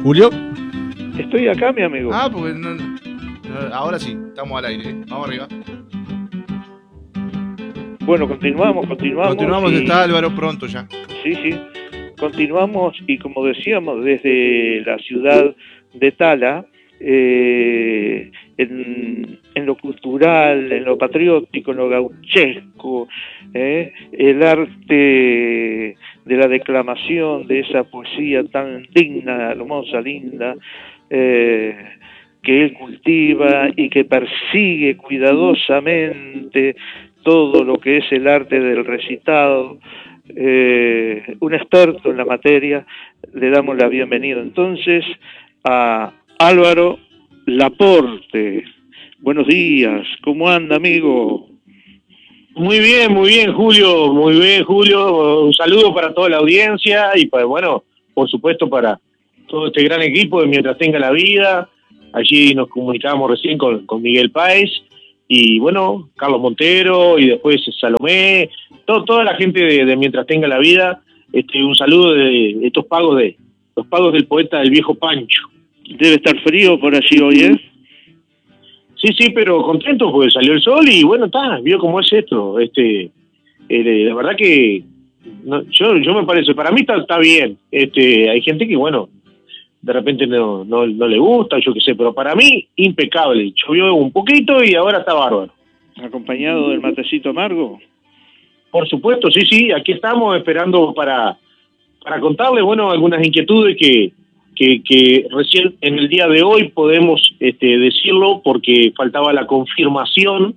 Julio. Estoy acá, mi amigo. Ah, porque ahora sí, estamos al aire. Vamos arriba. Bueno, continuamos. Continuamos, está Álvaro pronto ya. Sí. Continuamos y como decíamos, desde la ciudad de Tala, en lo cultural, en lo patriótico, en lo gauchesco, el arte de la declamación, de esa poesía tan digna, hermosa, linda, que él cultiva y que persigue cuidadosamente todo lo que es el arte del recitado. Un experto en la materia, le damos la bienvenida entonces a Álvaro Laporte. Buenos días, ¿cómo anda, amigo? Muy bien, Julio, un saludo para toda la audiencia y para, bueno, por supuesto para todo este gran equipo de Mientras Tenga la Vida. Allí nos comunicábamos recién con Miguel Páez y bueno, Carlos Montero y después Salomé, toda la gente de Mientras Tenga la Vida. Un saludo de los pagos del poeta del viejo Pancho. Debe estar frío por allí hoy, ¿eh? Sí, pero contento porque salió el sol y bueno, vio cómo es esto. La verdad que yo me parece, para mí está bien. Hay gente que bueno, de repente no le gusta, yo qué sé, pero para mí impecable. Llovió un poquito y ahora está bárbaro. ¿Acompañado del matecito amargo? Por supuesto, sí, aquí estamos esperando para contarle, bueno, algunas inquietudes que recién en el día de hoy podemos decirlo porque faltaba la confirmación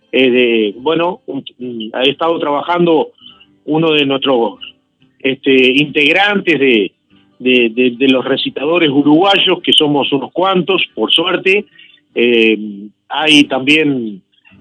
ha estado trabajando uno de nuestros integrantes de los recitadores uruguayos, que somos unos cuantos, por suerte. Hay también,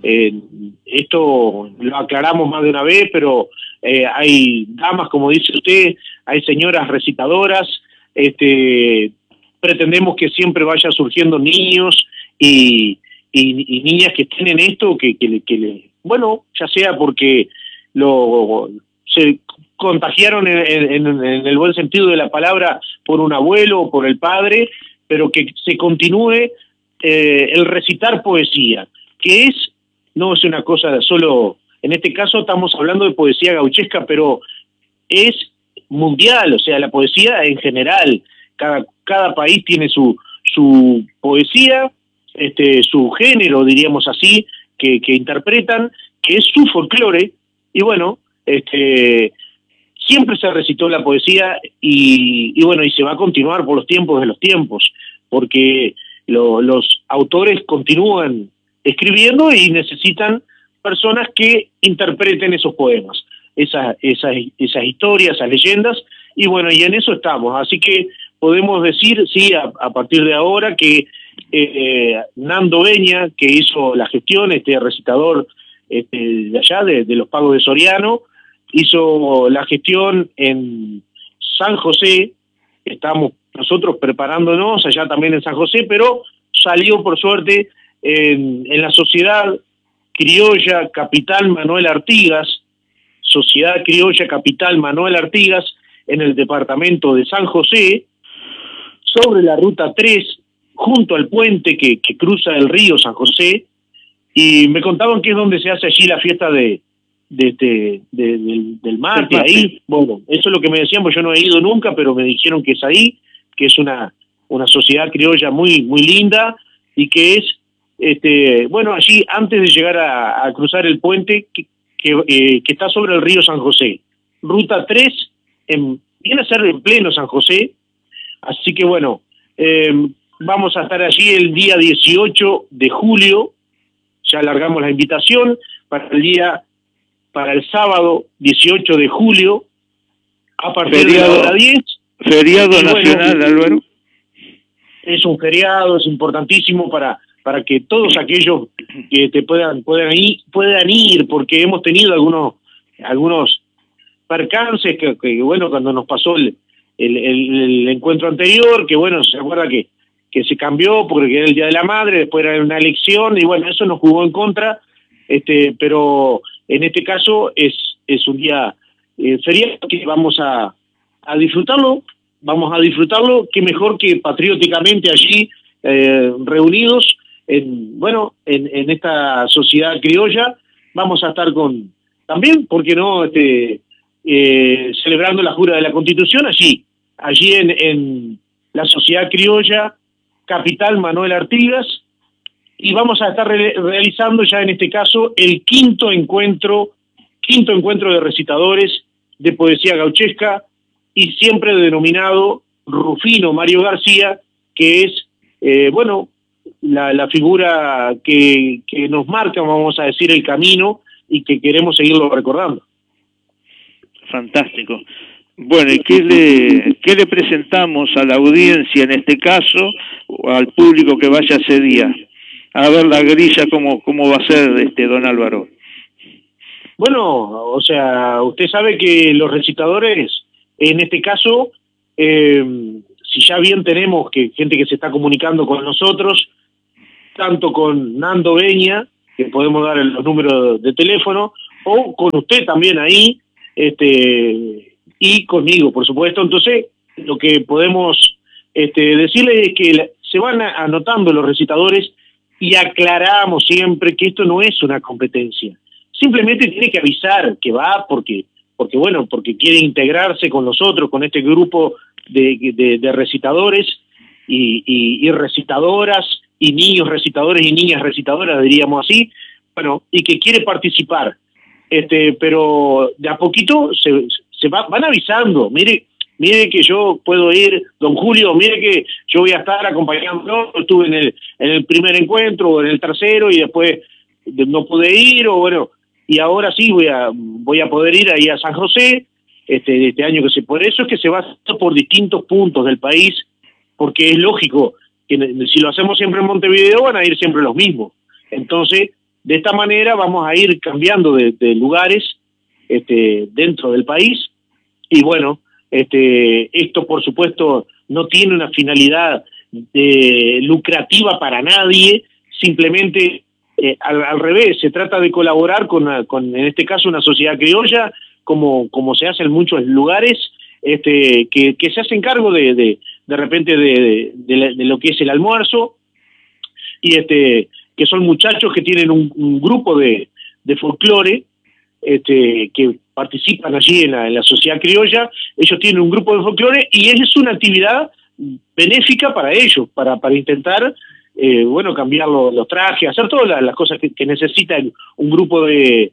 esto lo aclaramos más de una vez, pero hay damas, como dice usted, hay señoras recitadoras. Pretendemos que siempre vaya surgiendo niños y niñas que estén en esto, que bueno, ya sea porque se contagiaron en el buen sentido de la palabra por un abuelo o por el padre, pero que se continúe el recitar poesía, que no es una cosa solo, en este caso estamos hablando de poesía gauchesca, pero es mundial, o sea, la poesía en general, cada país tiene su poesía, su género, diríamos así, que interpretan, que es su folclore, y bueno, siempre se recitó la poesía, y bueno, y se va a continuar por los tiempos de los tiempos, porque los autores continúan escribiendo y necesitan personas que interpreten esos poemas, esas historias, esas leyendas, y bueno, y en eso estamos. Así que podemos decir, sí, a partir de ahora, que Nando Beña, que hizo la gestión, recitador de allá, de los Pagos de Soriano, hizo la gestión en San José. Estamos nosotros preparándonos allá también en San José, pero salió por suerte en la Sociedad Criolla Capital Manuel Artigas, Sociedad Criolla Capital Manuel Artigas, en el departamento de San José, sobre la ruta 3, junto al puente que cruza el río San José, y me contaban que es donde se hace allí la fiesta del mate, ahí. Bueno, eso es lo que me decían, pues yo no he ido nunca, pero me dijeron que es ahí, que es una sociedad criolla muy, muy linda, y que es, bueno, allí antes de llegar a cruzar el puente que está sobre el río San José, ruta 3, viene a ser en pleno San José. Así que bueno, vamos a estar allí el día 18 de julio, ya alargamos la invitación para el sábado 18 de julio, a partir de la hora 10. Feriado nacional, bueno, Álvaro. Es un feriado, es importantísimo para que todos aquellos que puedan ir, porque hemos tenido algunos percances que bueno, cuando nos pasó el encuentro anterior, que bueno, se acuerda que se cambió porque era el Día de la Madre, después era una elección, y bueno, eso nos jugó en contra, pero en este caso es un día feriado que vamos a disfrutarlo vamos a disfrutarlo, qué mejor que patrióticamente allí, reunidos en esta sociedad criolla. Vamos a estar también, ¿por qué no?, celebrando la jura de la Constitución allí en la sociedad criolla, capital Manuel Artigas, y vamos a estar realizando ya en este caso el quinto encuentro de recitadores de poesía gauchesca, y siempre denominado Rufino Mario García, que es, la figura que nos marca, vamos a decir, el camino, y que queremos seguirlo recordando. Fantástico. Bueno, ¿y qué le presentamos a la audiencia en este caso, o al público que vaya ese día? A ver la grilla, cómo va a ser, don Álvaro. Bueno, o sea, usted sabe que los recitadores, en este caso, si ya bien tenemos gente que se está comunicando con nosotros, tanto con Nando Beña, que podemos dar los números de teléfono, o con usted también ahí, y conmigo, por supuesto. Entonces, lo que podemos decirles es que se van anotando los recitadores, y aclaramos siempre que esto no es una competencia. Simplemente tiene que avisar que va porque quiere integrarse con nosotros, con este grupo de recitadores y recitadoras, y niños recitadores y niñas recitadoras, diríamos así, y que quiere participar. Pero de a poquito van avisando. Mire que yo puedo ir, don Julio, mire que yo voy a estar acompañando, estuve en el primer encuentro o en el tercero y después no pude ir, y ahora sí voy a poder ir ahí a San José, este año por eso es que se va por distintos puntos del país, porque es lógico que si lo hacemos siempre en Montevideo van a ir siempre los mismos. Entonces, de esta manera vamos a ir cambiando de lugares dentro del país, y esto por supuesto no tiene una finalidad lucrativa para nadie, simplemente al revés, se trata de colaborar con en este caso una sociedad criolla, como se hace en muchos lugares, que se hacen cargo de repente de lo que es el almuerzo, y que son muchachos que tienen un grupo de folclore, que participan allí en la sociedad criolla. Ellos tienen un grupo de folclore y es una actividad benéfica para ellos, para intentar cambiar los trajes, hacer todas las cosas que necesita un grupo de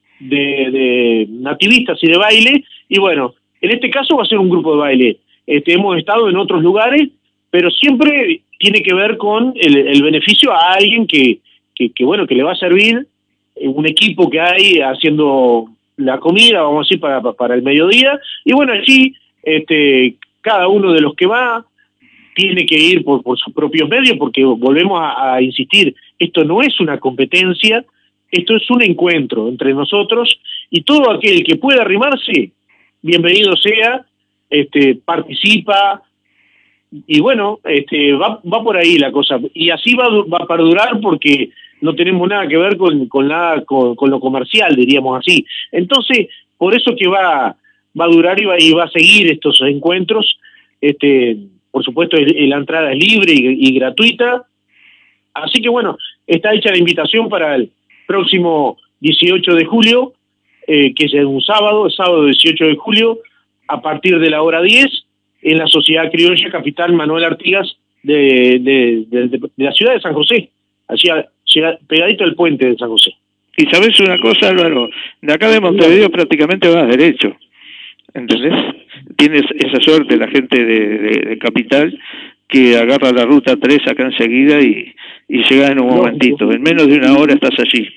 nativistas y de baile. Y en este caso va a ser un grupo de baile. Hemos estado en otros lugares, pero siempre tiene que ver con el beneficio a alguien que le va a servir, un equipo que hay haciendo la comida, vamos a decir, para el mediodía. Y allí cada uno de los que va tiene que ir por sus propios medios, porque volvemos a insistir, esto no es una competencia, esto es un encuentro entre nosotros, y todo aquel que pueda arrimarse, bienvenido sea, participa, y va por ahí la cosa, y así va a perdurar, porque no tenemos nada que ver con lo comercial, diríamos así. Entonces, por eso que va a durar y va a seguir estos encuentros. Por supuesto, la entrada es libre y gratuita. Así que está hecha la invitación para el próximo 18 de julio, que es un sábado 18 de julio, a partir de la hora 10, en la Sociedad Criolla Capital Manuel Artigas de la ciudad de San José, allí pegadito al puente de San José. Y sabes una cosa, Álvaro, de acá de Montevideo prácticamente vas derecho, ¿entendés? Tienes esa suerte la gente de Capital, que agarra la ruta 3 acá enseguida y llega en un momentito, en menos de una hora estás allí.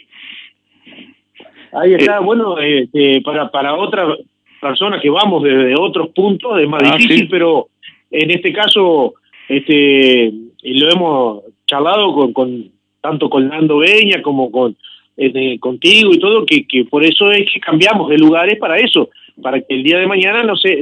Ahí está. Para otras personas que vamos desde otros puntos es más difícil, sí. Pero en este caso lo hemos charlado tanto con Nando Beña como contigo y todo, que por eso es que cambiamos de lugares para eso, para que el día de mañana,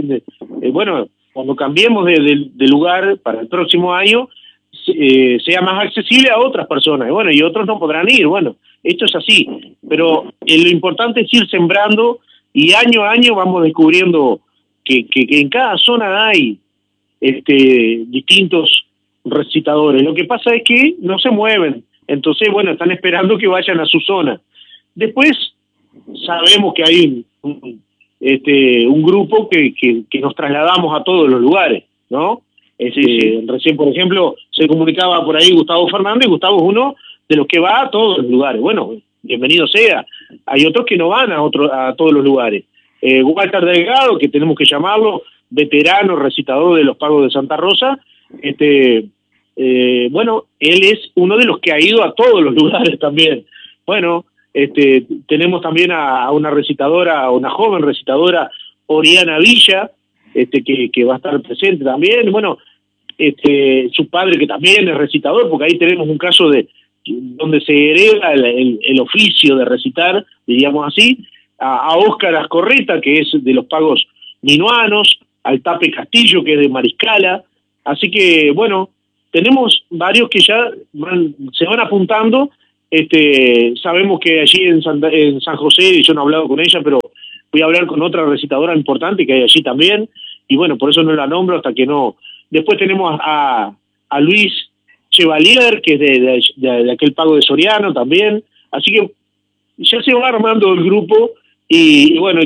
cuando cambiemos de lugar para el próximo año, sea más accesible a otras personas, y otros no podrán ir. Esto es así, pero lo importante es ir sembrando, y año a año vamos descubriendo que en cada zona hay distintos recitadores. Lo que pasa es que no se mueven, entonces, bueno, están esperando que vayan a su zona. Después sabemos que hay un grupo que nos trasladamos a todos los lugares, ¿no? Sí. Recién, por ejemplo, se comunicaba por ahí Gustavo Fernández. Gustavo es uno de los que va a todos los lugares. Bueno, bienvenido sea. Hay otros que no van a todos los lugares. Walter Delgado, que tenemos que llamarlo, veterano recitador de los Pagos de Santa Rosa, bueno, él es uno de los que ha ido a todos los lugares también. Bueno, tenemos también a una recitadora, a una joven recitadora, Oriana Villa, que va a estar presente también. Bueno, su padre, que también es recitador, porque ahí tenemos un caso de donde se hereda el oficio de recitar, diríamos así, a Óscar Ascorreta, que es de los Pagos minuanos, al Tape Castillo, que es de Mariscala. Así que, bueno, tenemos varios que ya se van apuntando. Sabemos que allí en San José, yo no he hablado con ella, pero voy a hablar con otra recitadora importante que hay allí también, y bueno, por eso no la nombro hasta que no. Después tenemos a Luis Chevalier, que es de aquel Pago de Soriano también. Así que ya se va armando el grupo, y bueno,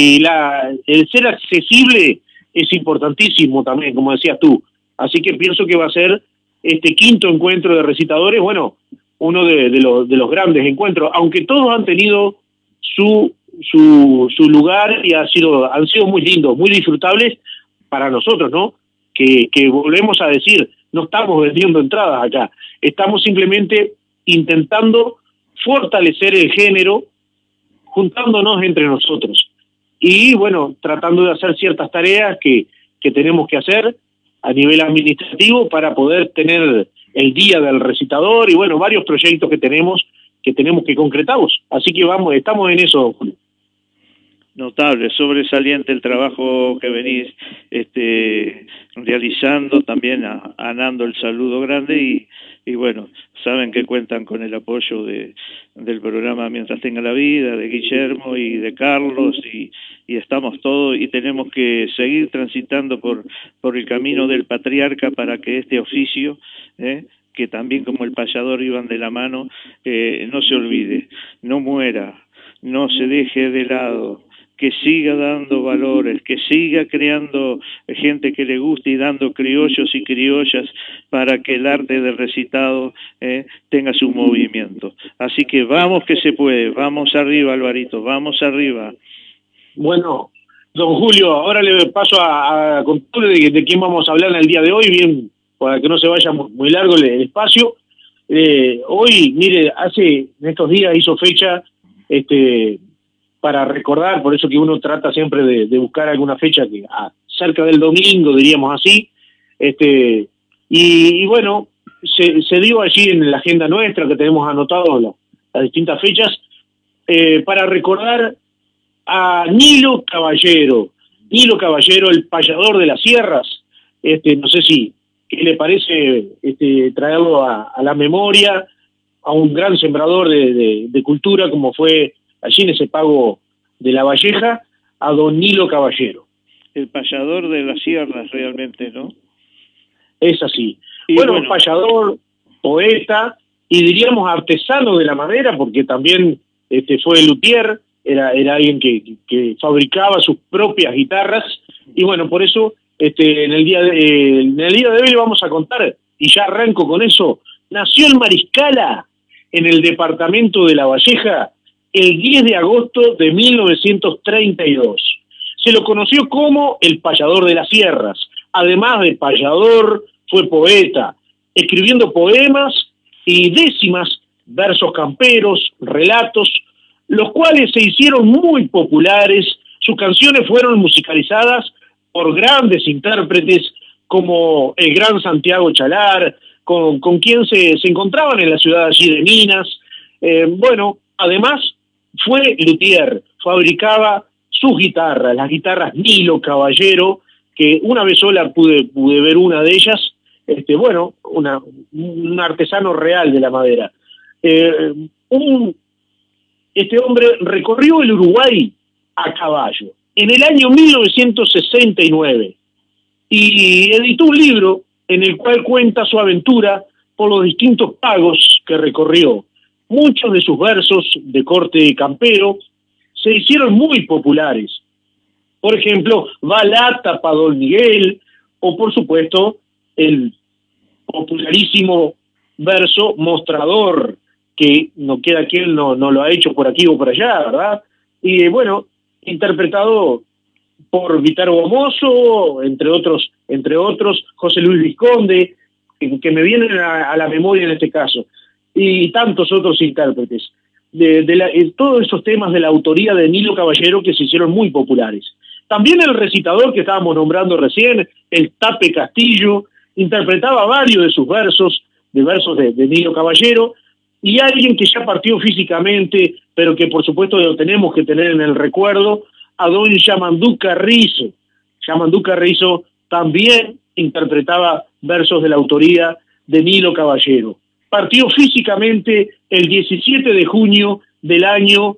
el ser accesible es importantísimo también, como decías tú. Así que pienso que va a ser este quinto encuentro de recitadores, bueno, uno de los grandes encuentros, aunque todos han tenido su lugar y han sido muy lindos, muy disfrutables para nosotros, ¿no? Que volvemos a decir, no estamos vendiendo entradas acá, estamos simplemente intentando fortalecer el género, juntándonos entre nosotros y, bueno, tratando de hacer ciertas tareas que tenemos que hacer a nivel administrativo para poder tener el día del recitador y, bueno, varios proyectos que tenemos que concretamos. Así que estamos en eso, Julio. Notable, sobresaliente el trabajo que venís realizando, también a Nando el saludo grande y bueno, saben que cuentan con el apoyo del programa Mientras Tenga la Vida, de Guillermo y de Carlos y estamos todos y tenemos que seguir transitando por el camino del patriarca para que este oficio, que también como el payador iban de la mano, no se olvide, no muera, no se deje de lado, que siga dando valores, que siga creando gente que le guste y dando criollos y criollas para que el arte del recitado tenga su movimiento. Así que vamos que se puede, vamos arriba, Alvarito, vamos arriba. Bueno, don Julio, ahora le paso a contarle de quién vamos a hablar en el día de hoy, bien, para que no se vaya muy largo el espacio. Hoy, mire, en estos días hizo fecha, para recordar, por eso que uno trata siempre de buscar alguna fecha que cerca del domingo, diríamos así, y bueno, se dio allí en la agenda nuestra, que tenemos anotado las distintas fechas, para recordar a Nilo Caballero, el payador de las sierras. No sé qué le parece traerlo a la memoria, a un gran sembrador de cultura como fue allí en ese Pago de La Valleja, a don Nilo Caballero. El payador de las sierras realmente, ¿no? Es así. Y bueno, payador, poeta, y diríamos artesano de la madera, porque también fue luthier, era alguien que fabricaba sus propias guitarras, y bueno, por eso en el día de hoy le vamos a contar, y ya arranco con eso. Nació en Mariscala, en el departamento de La Valleja, el 10 de agosto de 1932. Se lo conoció como el payador de las sierras. Además de payador, fue poeta, escribiendo poemas y décimas, versos camperos, relatos, los cuales se hicieron muy populares. Sus canciones fueron musicalizadas por grandes intérpretes como el gran Santiago Chalar, con quien se encontraban en la ciudad allí de Minas. Bueno, además fue luthier, fabricaba sus guitarras, las guitarras Nilo Caballero, que una vez sola pude ver una de ellas, bueno, un artesano real de la madera. Este hombre recorrió el Uruguay a caballo en el año 1969. y editó un libro en el cual cuenta su aventura por los distintos pagos que recorrió. Muchos de sus versos de corte campero se hicieron muy populares. Por ejemplo, Balata pa' Don Miguel, o por supuesto, el popularísimo verso Mostrador, que no queda quien no lo ha hecho por aquí o por allá, ¿verdad? Y bueno, interpretado por Vitaro Gomoso, entre otros, José Luis Vizconde, que me vienen a la memoria en este caso, y tantos otros intérpretes. Todos esos temas de la autoría de Nilo Caballero que se hicieron muy populares. También el recitador que estábamos nombrando recién, el Tape Castillo, interpretaba varios de sus versos, de Nilo Caballero, y alguien que ya partió físicamente, pero que por supuesto lo tenemos que tener en el recuerdo, a don Yamandú Carrizo. Yamandú Carrizo también interpretaba versos de la autoría de Nilo Caballero. Partió físicamente el 17 de junio del año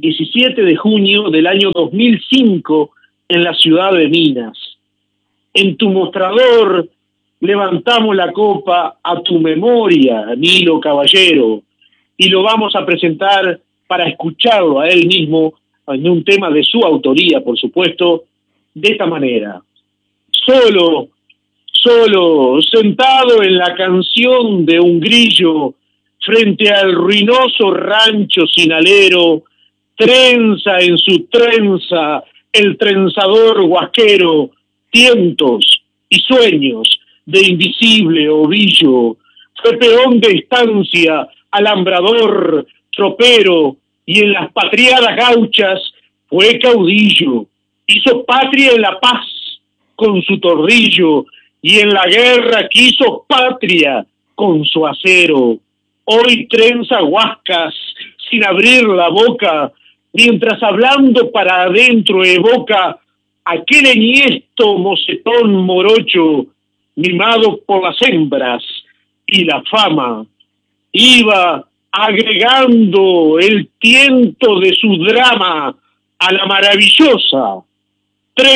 2005 en la ciudad de Minas. En tu mostrador levantamos la copa a tu memoria, Nilo Caballero, y lo vamos a presentar para escucharlo a él mismo en un tema de su autoría, por supuesto, de esta manera. Solo, sentado en la canción de un grillo, frente al ruinoso rancho sin alero, trenza en su trenza el trenzador guasquero, tientos y sueños de invisible ovillo. Fue peón de estancia, alambrador, tropero, y en las patriadas gauchas fue caudillo. Hizo patria en la paz con su tordillo, y en la guerra quiso patria con su acero. Hoy trenza huascas sin abrir la boca, mientras hablando para adentro evoca aquel enhiesto mocetón morocho, mimado por las hembras y la fama. Iba agregando el tiento de su drama a la maravillosa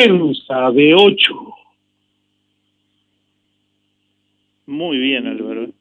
trenza de 8. Muy bien, Álvaro.